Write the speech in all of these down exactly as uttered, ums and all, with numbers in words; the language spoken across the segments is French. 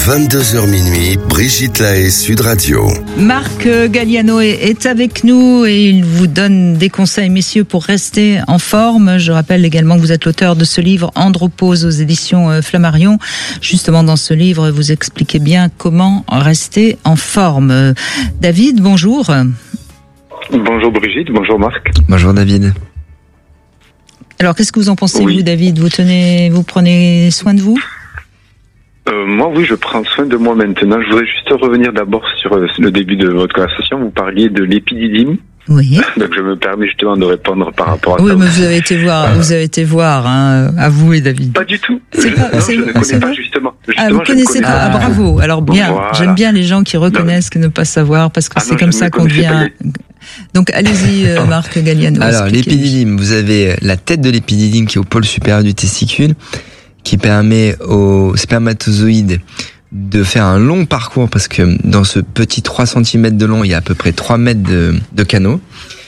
vingt-deux heures minuit, Brigitte Lahaie, Sud Radio. Marc Galliano est avec nous et il vous donne des conseils, messieurs, pour rester en forme. Je rappelle également que vous êtes l'auteur de ce livre Andropause aux éditions Flammarion. Justement, dans ce livre, vous expliquez bien comment rester en forme. David, bonjour. Bonjour Brigitte, bonjour Marc. Bonjour David. Alors, qu'est-ce que vous en pensez, oui. vous, David ? Vous tenez, vous prenez soin de vous ? euh, Moi, oui, je prends soin de moi maintenant. Je voudrais juste revenir d'abord sur euh, le début de votre conversation. Vous parliez de l'épididyme. Oui. Donc, je me permets justement de répondre par rapport à oui, ça. Oui, mais vous avez été voir, vous avez été voir, hein, avouez, David. Pas du tout. C'est pas, non, c'est, je ne connais c'est pas vrai justement. Ah, justement vous connaissez pas. Ah, bravo. Alors bien, voilà. J'aime bien les gens qui reconnaissent que ne pas savoir, parce que ah, c'est non, comme ça qu'on devient. Donc allez-y, euh, Marc Galliano. Alors l'épididyme, vous avez la tête de l'épididyme qui est au pôle supérieur du testicule, qui permet aux spermatozoïdes de faire un long parcours, parce que dans ce petit trois centimètres de long, il y a à peu près trois mètres de, de canaux.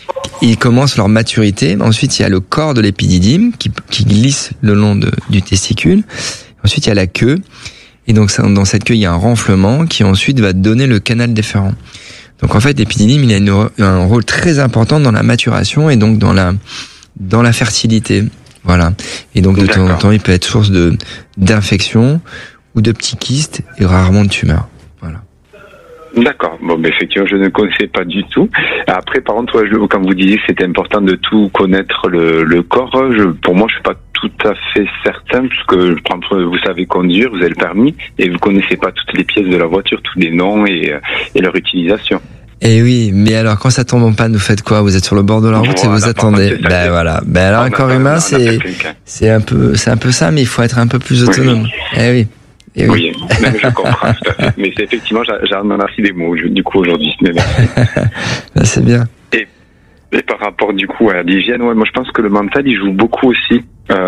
Ils commencent leur maturité. Ensuite, il y a le corps de l'épididyme qui, qui glisse le long de, du testicule. Ensuite, il y a la queue. Et donc, dans cette queue, il y a un renflement qui ensuite va donner le canal déférent. Donc, en fait, l'épididyme, il a une, un rôle très important dans la maturation et donc dans la, dans la fertilité. Voilà. Et donc, de D'accord. temps en temps, il peut être source de, d'infection ou de petits kystes et rarement de tumeurs. Voilà. D'accord. Bon, ben effectivement, je ne connaissais pas du tout. Après, par contre, je, quand vous disiez que c'était important de tout connaître le, le corps, je, pour moi, je suis pas tout à fait certain, puisque vous savez conduire, vous avez le permis, et vous connaissez pas toutes les pièces de la voiture, tous les noms et, et leur utilisation. Eh oui, mais alors quand ça tombe en panne, vous faites quoi ? Vous êtes sur le bord de la route voilà, et vous attendez. Ben bah, voilà. Ben bah, alors un corps humain, c'est c'est un peu c'est un peu ça, mais il faut être un peu plus autonome. Oui. Eh oui. Eh oui. oui, mais je comprends tout à fait. Mais c'est effectivement, j'en remercie des mots du coup aujourd'hui. Mais ben, c'est bien. Et, et par rapport du coup à l'hygiène, ouais, moi je pense que le mental il joue beaucoup aussi.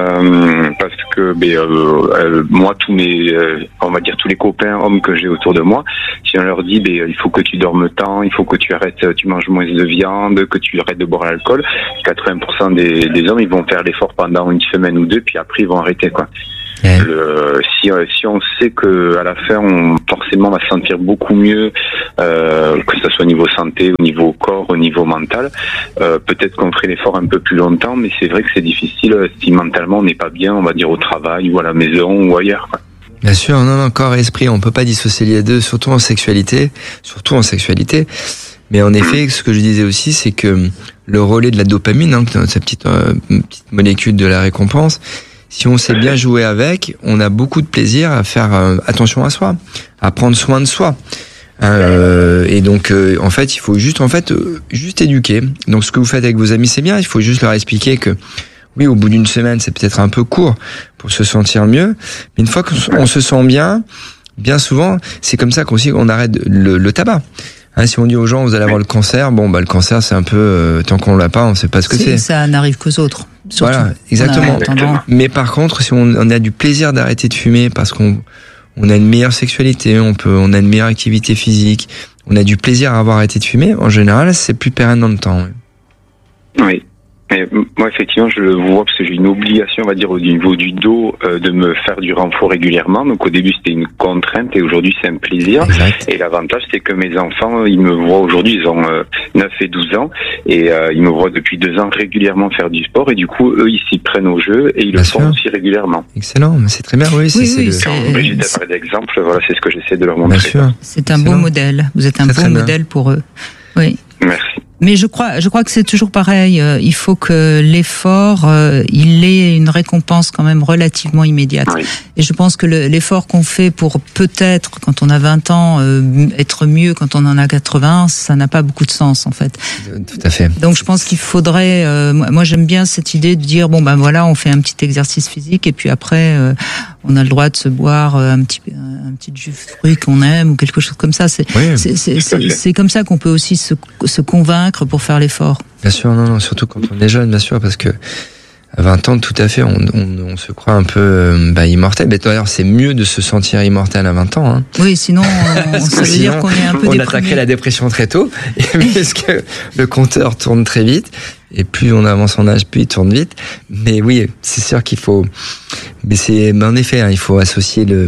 Euh, parce que ben, euh, euh, moi tous mes euh, on va dire tous les copains hommes que j'ai autour de moi, si on leur dit ben, il faut que tu dormes tant, il faut que tu arrêtes, tu manges moins de viande, que tu arrêtes de boire l'alcool, quatre-vingts pour cent des, des hommes ils vont faire l'effort pendant une semaine ou deux puis après ils vont arrêter quoi. Ouais. Le, si, si on sait que à la fin on forcément va se sentir beaucoup mieux, euh, que ce soit au niveau santé, au niveau corps, au niveau mental, euh, peut-être qu'on ferait l'effort un peu plus longtemps, mais c'est vrai que c'est difficile si mentalement on n'est pas bien, on va dire au travail ou à la maison ou ailleurs quoi. Bien sûr, non, non, corps et esprit, on peut pas dissocier les deux, surtout en sexualité, surtout en sexualité. Mais en effet, ce que je disais aussi, c'est que le relais de la dopamine, hein, cette petite, euh, petite molécule de la récompense, si on sait bien jouer avec, on a beaucoup de plaisir à faire euh, attention à soi, à prendre soin de soi. Euh, et donc, euh, en fait, il faut juste, en fait, euh, juste éduquer. Donc, ce que vous faites avec vos amis, c'est bien. Il faut juste leur expliquer que, oui, au bout d'une semaine, c'est peut-être un peu court pour se sentir mieux. Mais une fois qu'on se sent bien, bien souvent, c'est comme ça qu'on on arrête le, le tabac. Hein, si on dit aux gens, vous allez avoir le cancer, bon, bah, le cancer, c'est un peu, euh, tant qu'on l'a pas, on sait pas ce que c'est. Ça n'arrive qu'aux autres. Surtout. Voilà, exactement. Mais par contre, si on, on a du plaisir d'arrêter de fumer parce qu'on on a une meilleure sexualité, on peut, on a une meilleure activité physique, on a du plaisir à avoir arrêté de fumer, en général, c'est plus pérenne dans le temps. Oui. Mais moi, effectivement, je le vois parce que j'ai une obligation, on va dire, au niveau du dos, euh, de me faire du renfort régulièrement. Donc, au début, c'était une contrainte et aujourd'hui, c'est un plaisir. Exact. Et l'avantage, c'est que mes enfants, ils me voient aujourd'hui, ils ont euh, neuf et douze ans et euh, ils me voient depuis deux ans régulièrement faire du sport et du coup, eux, ils s'y prennent au jeu et ils bien le sûr. Font aussi régulièrement. Excellent, mais c'est très bien, oui. C'est, oui, c'est oui, le... c'est... Brigitte a parlé d'exemple, voilà, c'est ce que j'essaie de leur montrer. Bien sûr. C'est un Excellent. Beau modèle. Vous êtes un c'est beau modèle pour eux. Oui. Merci. Mais je crois, je crois que c'est toujours pareil. Il faut que l'effort, euh, il ait une récompense quand même relativement immédiate. Oui. Et je pense que le, l'effort qu'on fait pour peut-être, quand on a vingt ans, euh, être mieux quand on en a quatre-vingts, ça n'a pas beaucoup de sens en fait. Tout à fait. Donc je pense qu'il faudrait. Euh, moi, j'aime bien cette idée de dire bon ben voilà, on fait un petit exercice physique et puis après, euh, on a le droit de se boire un petit un petit jus de fruits qu'on aime ou quelque chose comme ça. C'est oui. c'est, c'est, c'est, c'est comme ça qu'on peut aussi se, se convaincre pour faire l'effort. Bien sûr, non, non, surtout quand on est jeune, bien sûr, parce que à vingt ans, tout à fait, on, on, on se croit un peu euh, bah, immortel. Mais d'ailleurs, c'est mieux de se sentir immortel à vingt ans. Hein. Oui, sinon, on, ça veut sinon, dire qu'on est un peu on déprimé. On attaquerait la dépression très tôt, parce que le compteur tourne très vite. Et plus on avance en âge, plus il tourne vite. Mais oui, c'est sûr qu'il faut. Mais c'est, mais en effet, hein, il faut associer le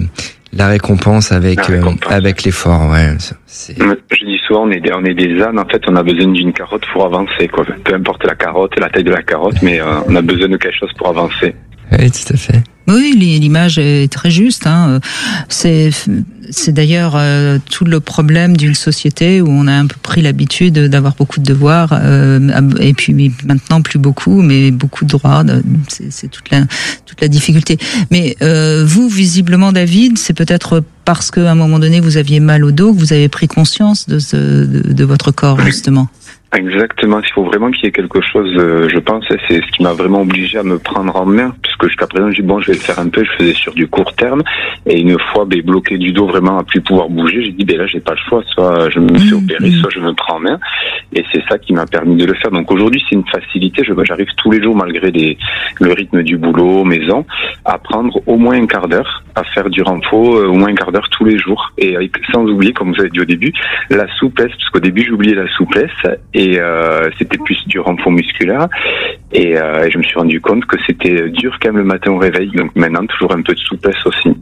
la récompense avec la récompense. Euh, avec l'effort, ouais. C'est... Je dis souvent, on est des, on est des ânes. En fait, on a besoin d'une carotte pour avancer, quoi. Peu importe la carotte, la taille de la carotte, mais euh, on a besoin de quelque chose pour avancer. Oui, tout à fait. Oui, l'image est très juste. Hein. C'est, c'est d'ailleurs euh, tout le problème d'une société où on a un peu pris l'habitude d'avoir beaucoup de devoirs euh, et puis maintenant plus beaucoup, mais beaucoup de droits. C'est, c'est toute la toute la difficulté. Mais euh, vous, visiblement, David, c'est peut-être parce qu'à un moment donné vous aviez mal au dos que vous avez pris conscience de ce, de, de votre corps, justement. Exactement, il faut vraiment qu'il y ait quelque chose, euh, je pense, c'est ce qui m'a vraiment obligé à me prendre en main, puisque jusqu'à présent, j'ai dit bon, je vais le faire un peu, je faisais sur du court terme, et une fois ben, bloqué du dos, vraiment à plus pouvoir bouger, j'ai dit ben là, j'ai pas le choix, soit je me fais opérer, soit je me prends en main, et c'est ça qui m'a permis de le faire. Donc aujourd'hui, c'est une facilité, je, j'arrive tous les jours, malgré les, le rythme du boulot, maison, à prendre au moins un quart d'heure, à faire du renfo, euh, au moins un quart d'heure tous les jours, et avec, sans oublier, comme vous avez dit au début, la souplesse, parce qu'au début, j'oubliais la souplesse, et euh, c'était plus du renfort musculaire et, euh, et je me suis rendu compte que c'était dur quand même le matin au réveil, donc maintenant toujours un peu de souplesse aussi.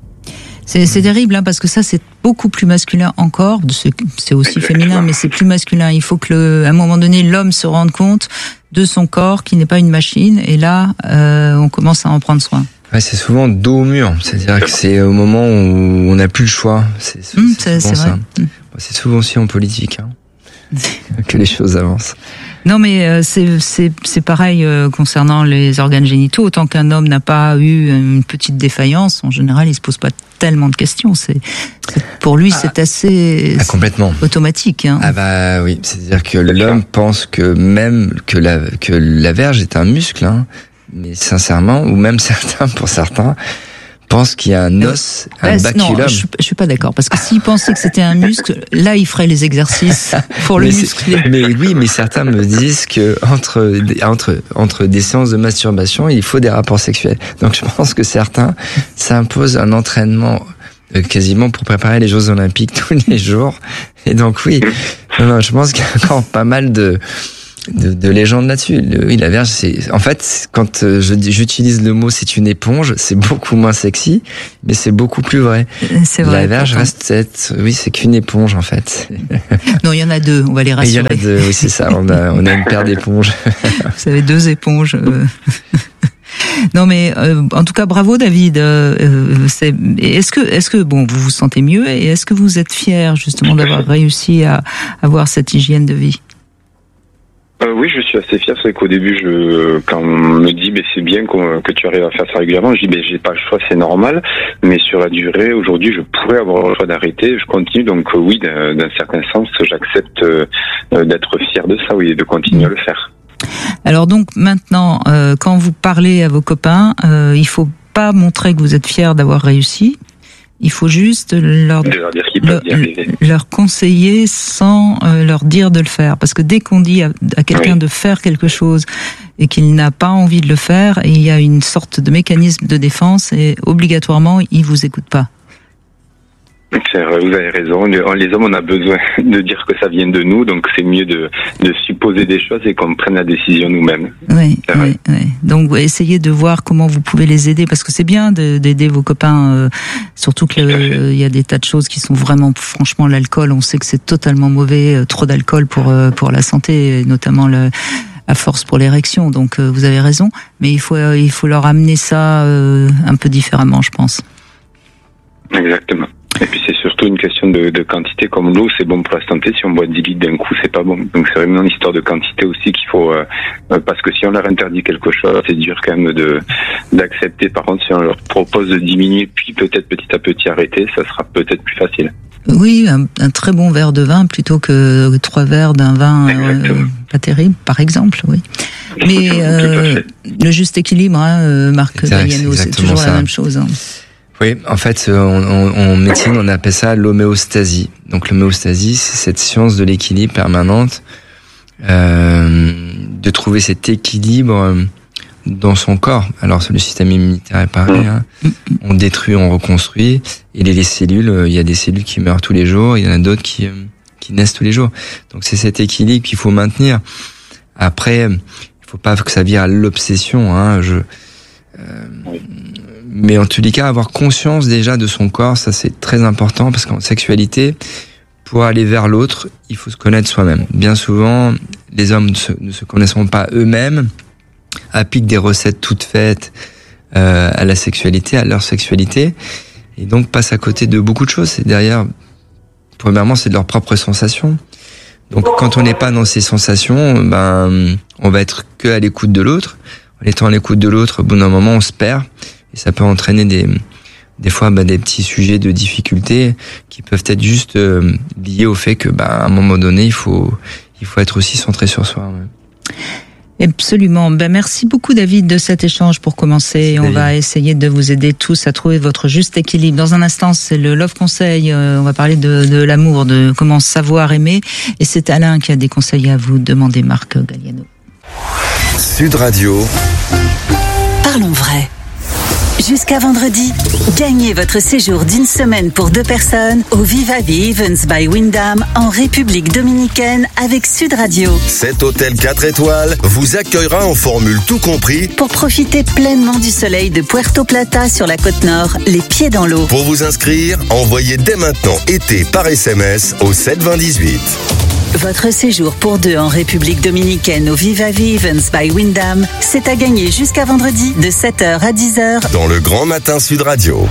C'est, c'est terrible hein, parce que ça c'est beaucoup plus masculin encore, c'est, c'est aussi Exactement. Féminin mais c'est plus masculin, il faut que le, à un moment donné l'homme se rende compte de son corps qui n'est pas une machine et là euh, on commence à en prendre soin. Ouais, c'est souvent dos au mur, c'est-à-dire que c'est au moment où on n'a plus le choix, c'est, c'est, mmh, c'est, c'est souvent c'est ça. Mmh. C'est souvent aussi en politique hein. que les choses avancent. Non, mais euh, c'est c'est c'est pareil euh, concernant les organes génitaux. Autant qu'un homme n'a pas eu une petite défaillance, en général, il se pose pas tellement de questions. C'est, c'est pour lui, ah, c'est assez ah, complètement automatique. Hein. Ah bah oui, c'est-à-dire que l'homme pense que même que la que la verge est un muscle, hein, mais sincèrement, ou même certains pour certains. Pense qu'il y a un os, un bah, baculum. Non, je, je suis pas d'accord parce que s'il pensait que c'était un muscle, là il ferait les exercices pour le muscler. Mais oui, mais certains me disent que entre entre entre des séances de masturbation, il faut des rapports sexuels. Donc je pense que certains s'imposent un entraînement quasiment pour préparer les Jeux Olympiques tous les jours. Et donc oui, non, je pense qu'il y a encore pas mal de De, de légendes là-dessus. Le, oui, la verge, c'est en fait quand euh, je, j'utilise le mot c'est une éponge, c'est beaucoup moins sexy, mais c'est beaucoup plus vrai. C'est vrai. La verge reste cette, oui, c'est qu'une éponge en fait. Non, il y en a deux. On va les rassurer. Il y en a deux, oui, c'est ça. On a, on a une paire d'éponges. Vous avez deux éponges. Euh... Non mais euh, en tout cas bravo David. Euh, c'est, est-ce que est-ce que bon vous vous sentez mieux et est-ce que vous êtes fier justement d'avoir réussi à avoir cette hygiène de vie? Euh, oui, je suis assez fier. C'est qu'au début, je, quand on me dit, ben, c'est bien que tu arrives à faire ça régulièrement, je dis, ben, j'ai pas le choix, c'est normal. Mais sur la durée, aujourd'hui, je pourrais avoir le choix d'arrêter. Je continue. Donc, euh, oui, d'un, d'un certain sens, j'accepte euh, d'être fier de ça, oui, et de continuer à le faire. Alors donc, maintenant, euh, quand vous parlez à vos copains, euh, il faut pas montrer que vous êtes fier d'avoir réussi. Il faut juste leur, leur, dire leur, leur conseiller sans euh, leur dire de le faire. Parce que dès qu'on dit à, à quelqu'un oui. de faire quelque chose et qu'il n'a pas envie de le faire, il y a une sorte de mécanisme de défense et obligatoirement, il vous écoute pas. C'est vrai, vous avez raison. Les hommes, on a besoin de dire que ça vient de nous, donc c'est mieux de, de supposer des choses et qu'on prenne la décision nous-mêmes. Oui, oui, oui. Donc essayez de voir comment vous pouvez les aider, parce que c'est bien de, d'aider vos copains, euh, surtout qu'il euh, y a des tas de choses qui sont vraiment, franchement, l'alcool, on sait que c'est totalement mauvais, euh, trop d'alcool pour euh, pour la santé, notamment le à force pour l'érection. Donc euh, vous avez raison, mais il faut euh, il faut leur amener ça euh, un peu différemment, je pense. Exactement. Et puis c'est surtout une question de, de quantité, comme l'eau c'est bon pour la santé, si on boit dix litres d'un coup c'est pas bon. Donc c'est vraiment une histoire de quantité aussi qu'il faut, euh, parce que si on leur interdit quelque chose, c'est dur quand même de d'accepter. Par contre si on leur propose de diminuer puis peut-être petit à petit arrêter, ça sera peut-être plus facile. Oui, un, un très bon verre de vin plutôt que trois verres d'un vin euh, pas terrible, par exemple, oui. Mais euh, le juste équilibre, hein, Marc Galliano, c'est toujours ça. La même chose. Hein. Oui, en fait, en médecine, on appelle ça l'homéostasie. Donc l'homéostasie, c'est cette science de l'équilibre permanente, euh, de trouver cet équilibre dans son corps. Alors le système immunitaire est pareil, hein. On détruit, on reconstruit, et les, les cellules, il y a des cellules qui meurent tous les jours, il y en a d'autres qui qui naissent tous les jours. Donc c'est cet équilibre qu'il faut maintenir. Après, il faut pas que ça vire à l'obsession, hein. Je euh, mais en tous les cas, avoir conscience déjà de son corps, ça c'est très important parce qu'en sexualité, pour aller vers l'autre, il faut se connaître soi-même. Bien souvent, les hommes ne se, ne se connaissant pas eux-mêmes, appliquent des recettes toutes faites euh, à la sexualité, à leur sexualité, et donc passent à côté de beaucoup de choses. Et derrière, premièrement, c'est de leurs propres sensations. Donc quand on n'est pas dans ces sensations, ben on va être que à l'écoute de l'autre. En étant à l'écoute de l'autre, au bout d'un moment, on se perd, et ça peut entraîner des des fois bah, des petits sujets de difficulté qui peuvent être juste euh, liés au fait que bah, à un moment donné, il faut il faut être aussi centré sur soi. Ouais. Absolument. Ben, merci beaucoup David de cet échange pour commencer. On va essayer de vous aider tous à trouver votre juste équilibre. Dans un instant, c'est le Love Conseil. Euh, on va parler de, de l'amour, de comment savoir aimer. Et c'est Alain qui a des conseils à vous demander, Marc Galliano. Sud Radio. Parlons vrai. Jusqu'à vendredi, gagnez votre séjour d'une semaine pour deux personnes au Vivavi Events by Wyndham en République Dominicaine avec Sud Radio. Cet hôtel quatre étoiles vous accueillera en formule tout compris pour profiter pleinement du soleil de Puerto Plata sur la côte nord, les pieds dans l'eau. Pour vous inscrire, envoyez dès maintenant été par S M S au sept vingt dix-huit. Votre séjour pour deux en République Dominicaine au Vivavi Events by Wyndham, c'est à gagner jusqu'à vendredi de sept heures à dix heures dans le Grand Matin Sud Radio.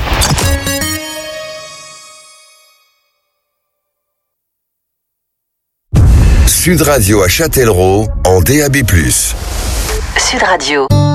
Sud Radio à Châtellerault en D A B plus. Sud Radio.